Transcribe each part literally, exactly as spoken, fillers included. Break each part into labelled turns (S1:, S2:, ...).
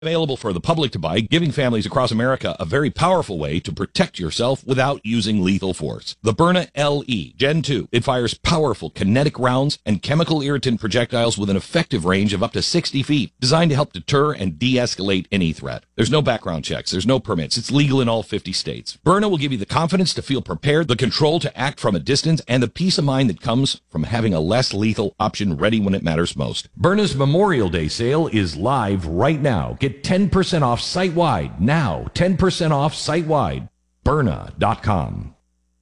S1: Available for the public to buy, giving families across America a very powerful way to protect yourself without using lethal force. The Byrna L E Gen two. It fires powerful kinetic rounds and chemical irritant projectiles with an effective range of up to sixty feet, designed to help deter and de-escalate any threat. There's no background checks. There's no permits. It's legal in all fifty states. Byrna will give you the confidence to feel prepared, the control to act from a distance, and the peace of mind that comes from having a less lethal option ready when it matters most.
S2: Byrna's Memorial Day sale is live right now. Get ten percent off site-wide now. ten percent off site-wide. Byrna dot com.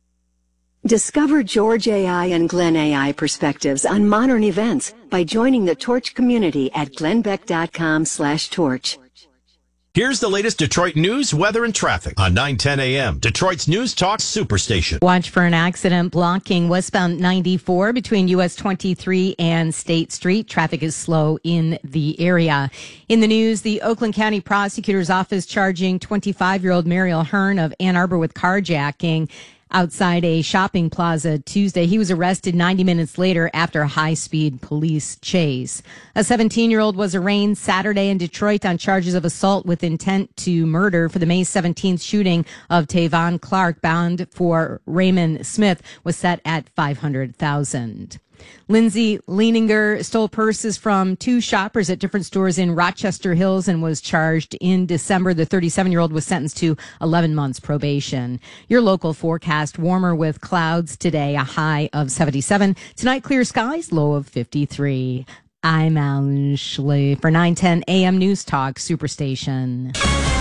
S3: Discover George A I and Glenn A I perspectives on modern events by joining the Torch community at glenbeck dot com slash torch.
S4: Here's the latest Detroit news, weather, and traffic on nine ten a m. Detroit's News Talk Superstation.
S5: Watch for an accident blocking westbound ninety-four between U S twenty-three and State Street. Traffic is slow in the area. In the news, the Oakland County Prosecutor's Office charging twenty-five-year-old Mariel Hearn of Ann Arbor with carjacking outside a shopping plaza Tuesday. He was arrested ninety minutes later after a high-speed police chase. A seventeen-year-old was arraigned Saturday in Detroit on charges of assault with intent to murder for the May seventeenth shooting of Tavon Clark. Bound for Raymond Smith was set at five hundred thousand dollars. Lindsay Leninger stole purses from two shoppers at different stores in Rochester Hills and was charged in December. The thirty-seven-year-old was sentenced to eleven months probation. Your local forecast: warmer with clouds today, a high of seventy-seven. Tonight, clear skies, low of fifty-three. I'm Alan Schley for nine ten a m. News Talk Superstation.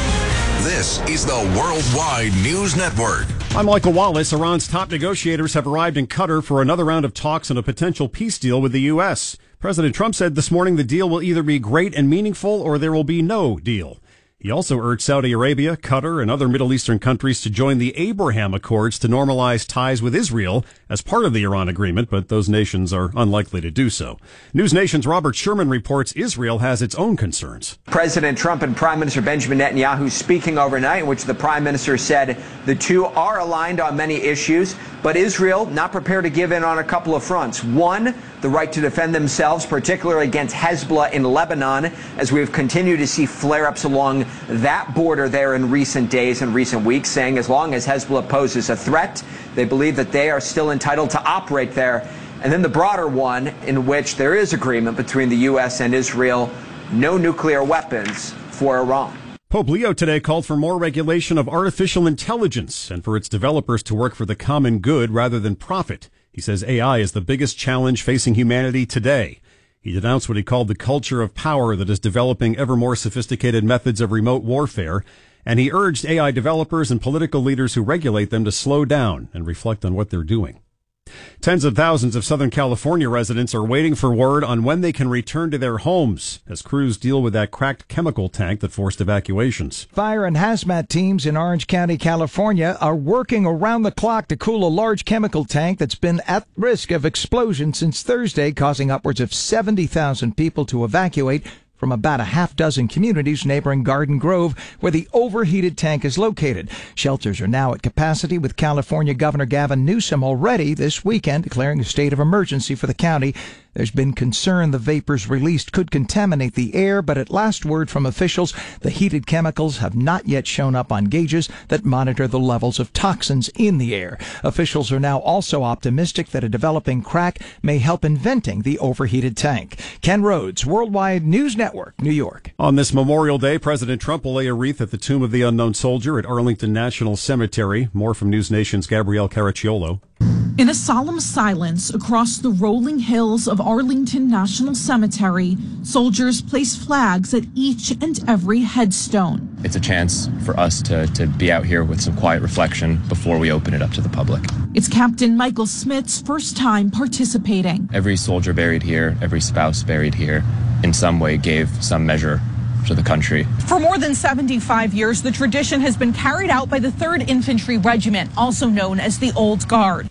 S6: This is the Worldwide News Network.
S7: I'm Michael Wallace. Iran's top negotiators have arrived in Qatar for another round of talks on a potential peace deal with the U S. President Trump said this morning the deal will either be great and meaningful or there will be no deal. He also urged Saudi Arabia, Qatar, and other Middle Eastern countries to join the Abraham Accords to normalize ties with Israel as part of the Iran agreement, but those nations are unlikely to do so. News Nation's Robert Sherman reports Israel has its own concerns.
S8: President Trump and Prime Minister Benjamin Netanyahu speaking overnight, in which the Prime Minister said the two are aligned on many issues, but Israel not prepared to give in on a couple of fronts. One, the right to defend themselves, particularly against Hezbollah in Lebanon, as we've continued to see flare-ups along that border there in recent days and recent weeks, saying as long as Hezbollah poses a threat, they believe that they are still entitled to operate there. And then the broader one, in which there is agreement between the U S and Israel, no nuclear weapons for Iran.
S7: Pope Leo today called for more regulation of artificial intelligence and for its developers to work for the common good rather than profit. He says A I is the biggest challenge facing humanity today. He denounced what he called the culture of power that is developing ever more sophisticated methods of remote warfare, and he urged A I developers and political leaders who regulate them to slow down and reflect on what they're doing. Tens of thousands of Southern California residents are waiting for word on when they can return to their homes as crews deal with that cracked chemical tank that forced evacuations.
S9: Fire and hazmat teams in Orange County, California are working around the clock to cool a large chemical tank that's been at risk of explosion since Thursday, causing upwards of seventy thousand people to evacuate from about a half dozen communities neighboring Garden Grove, where the overheated tank is located. Shelters are now at capacity, with California Governor Gavin Newsom already this weekend declaring a state of emergency for the county. There's been concern the vapors released could contaminate the air, but at last word from officials, the heated chemicals have not yet shown up on gauges that monitor the levels of toxins in the air. Officials are now also optimistic that a developing crack may help in venting the overheated tank. Ken Rhodes, Worldwide News Network, New York.
S7: On this Memorial Day, President Trump will lay a wreath at the Tomb of the Unknown Soldier at Arlington National Cemetery. More from News Nation's Gabrielle Caracciolo.
S10: In a solemn silence across the rolling hills of Arlington National Cemetery, soldiers place flags at each and every headstone.
S11: It's a chance for us to, to be out here with some quiet reflection before we open it up to the public.
S10: It's Captain Michael Smith's first time participating.
S11: Every soldier buried here, every spouse buried here, in some way gave some measure to the country.
S10: For more than seventy-five years, the tradition has been carried out by the third Infantry Regiment, also known as the Old Guard.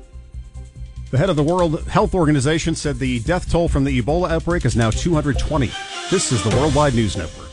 S7: The head of the World Health Organization said the death toll from the Ebola outbreak is now two hundred twenty. This is the Worldwide News Network.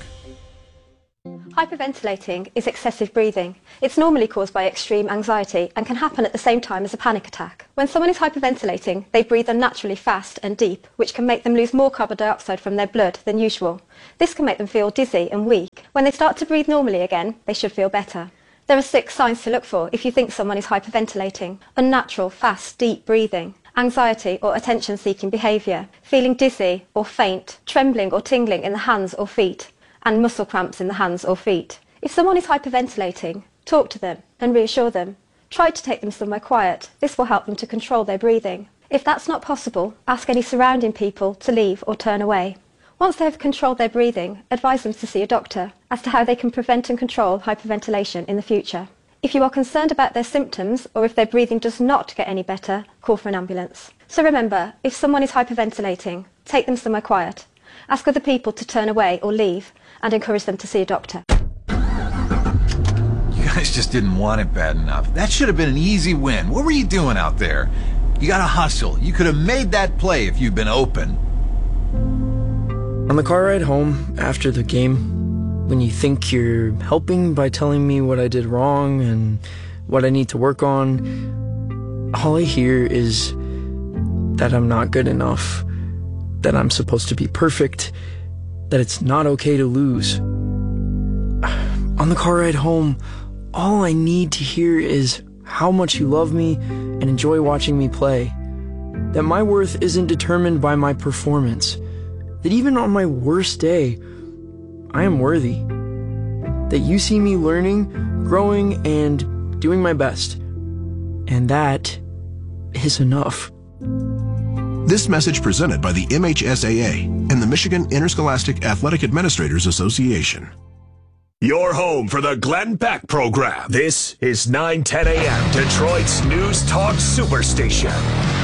S12: Hyperventilating is excessive breathing. It's normally caused by extreme anxiety and can happen at the same time as a panic attack. When someone is hyperventilating, they breathe unnaturally fast and deep, which can make them lose more carbon dioxide from their blood than usual. This can make them feel dizzy and weak. When they start to breathe normally again, they should feel better. There are six signs to look for if you think someone is hyperventilating: unnatural, fast, deep breathing, anxiety or attention-seeking behaviour, feeling dizzy or faint, trembling or tingling in the hands or feet, and muscle cramps in the hands or feet. If someone is hyperventilating, talk to them and reassure them. Try to take them somewhere quiet. This will help them to control their breathing. If that's not possible, ask any surrounding people to leave or turn away. Once they have controlled their breathing, advise them to see a doctor as to how they can prevent and control hyperventilation in the future. If you are concerned about their symptoms, or if their breathing does not get any better, call for an ambulance. So remember, if someone is hyperventilating, take them somewhere quiet. Ask other people to turn away or leave, and encourage them to see a doctor.
S13: You guys just didn't want it bad enough. That should have been an easy win. What were you doing out there? You gotta hustle. You could have made that play if you'd been open.
S14: On the car ride home after the game, when you think you're helping by telling me what I did wrong and what I need to work on, all I hear is that I'm not good enough, that I'm supposed to be perfect, that it's not okay to lose. On the car ride home, all I need to hear is how much you love me and enjoy watching me play, that my worth isn't determined by my performance, that even on my worst day, I am worthy, that you see me learning, growing, and doing my best, and that is enough.
S15: This message presented by the M H S A A and the Michigan Interscholastic Athletic Administrators Association.
S16: Your home for the Glenn Beck program. This is nine ten a.m. Detroit's News Talk Superstation.